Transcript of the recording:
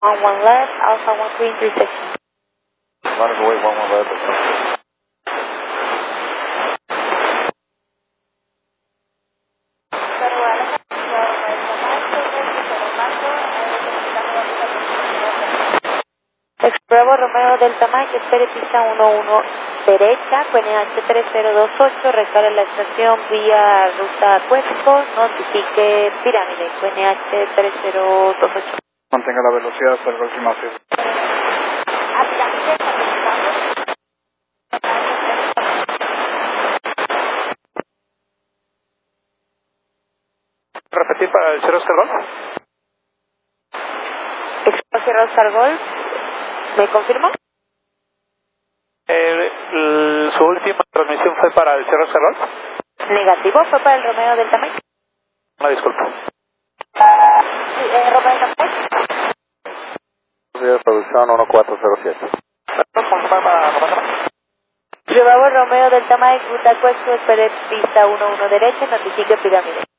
11 left, Alpha 13 intersection. Running away 11 left. Bravo Romeo Delta Mike, espere pista 11 derecha, QNH 3028, recarga la estación vía ruta Cuesco, notifique pirámide, QNH 3028. Mantenga la velocidad hasta el gimnasio. Repetir para el 0 Oscar Golf. Espacio Oscar Golf, ¿me confirma? Su última transmisión fue para el 0 Oscar Golf. Negativo, fue para el Romeo Delta Mike. Una disculpa. Sí, Romeo Delta Mike. Producción 1407. Bravo Romeo Delta Mike, ruta Cuesco, espere pista 11 derecha, notifique pirámide.